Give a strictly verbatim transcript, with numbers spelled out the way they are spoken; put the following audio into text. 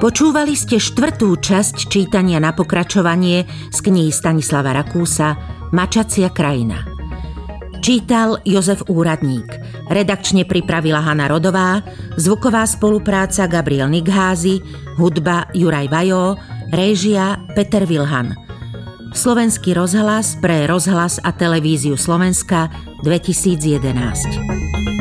Počúvali ste štvrtú časť čítania na pokračovanie z knihy Stanislava Rakúsa Mačacia krajina. Čítal Jozef Úradník, redakčne pripravila Hana Rodová, zvuková spolupráca Gabriel Nigházy, hudba Juraj Vajó, réžia Peter Vilhan. Slovenský rozhlas pre rozhlas a televíziu Slovenska dvetisícjedenásť.